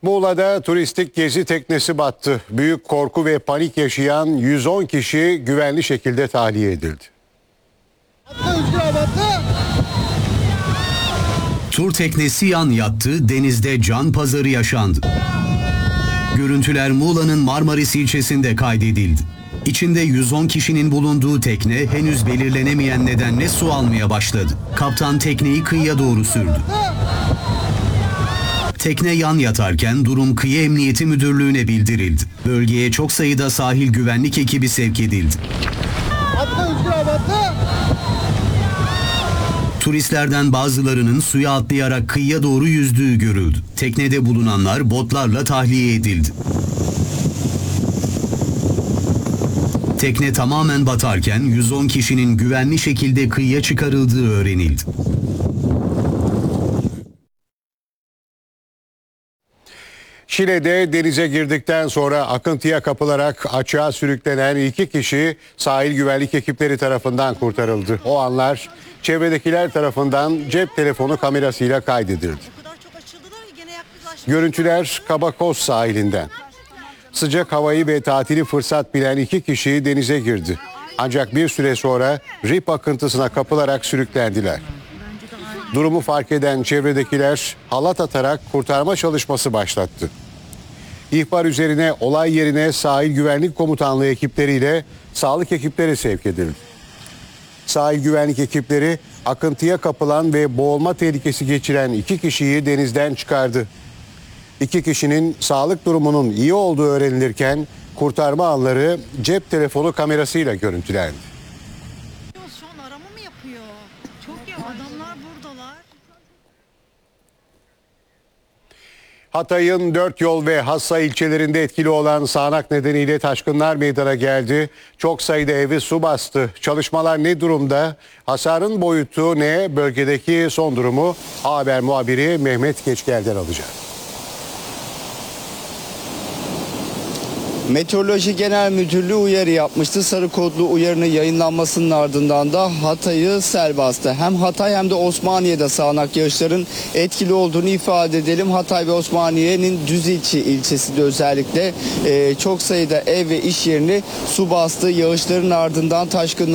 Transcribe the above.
Muğla'da turistik gezi teknesi battı. Büyük korku ve panik yaşayan 110 kişi güvenli şekilde tahliye edildi. Tur teknesi yan yattı, denizde can pazarı yaşandı. Görüntüler Muğla'nın Marmaris ilçesinde kaydedildi. İçinde 110 kişinin bulunduğu tekne henüz belirlenemeyen nedenle su almaya başladı. Kaptan tekneyi kıyıya doğru sürdü. Tekne yan yatarken durum Kıyı Emniyeti Müdürlüğü'ne bildirildi. Bölgeye çok sayıda sahil güvenlik ekibi sevk edildi. Turistlerden bazılarının suya atlayarak kıyıya doğru yüzdüğü görüldü. Teknede bulunanlar botlarla tahliye edildi. Tekne tamamen batarken 110 kişinin güvenli şekilde kıyıya çıkarıldığı öğrenildi. Şile'de denize girdikten sonra akıntıya kapılarak açığa sürüklenen 2 kişi sahil güvenlik ekipleri tarafından kurtarıldı. O anlar çevredekiler tarafından cep telefonu kamerasıyla kaydedildi. Görüntüler Kabakoz sahilinden. Sıcak havayı ve tatili fırsat bilen 2 kişi denize girdi. Ancak bir süre sonra rip akıntısına kapılarak sürüklendiler. Durumu fark eden çevredekiler halat atarak kurtarma çalışması başlattı. İhbar üzerine olay yerine sahil güvenlik komutanlığı ekipleriyle sağlık ekipleri sevk edildi. Sahil güvenlik ekipleri akıntıya kapılan ve boğulma tehlikesi geçiren 2 kişiyi denizden çıkardı. 2 kişinin sağlık durumunun iyi olduğu öğrenilirken kurtarma anları cep telefonu kamerasıyla görüntülendi. Şu an arama mı yapıyor? Çok ya, adamlar buradalar. Hatay'ın 4 yol ve Hassa ilçelerinde etkili olan sağanak nedeniyle taşkınlar meydana geldi. Çok sayıda evi su bastı. Çalışmalar ne durumda? Hasarın boyutu ne? Bölgedeki son durumu Haber muhabiri Mehmet Geçgel'den alacak. Meteoroloji Genel Müdürlüğü uyarı yapmıştı. Sarı kodlu uyarının yayınlanmasının ardından da Hatay'ı sel bastı. Hem Hatay hem de Osmaniye'de sağanak yağışların etkili olduğunu ifade edelim. Hatay ve Osmaniye'nin Düzilçi ilçesinde özellikle çok sayıda ev ve iş yerini su bastı. Yağışların ardından taşkınlar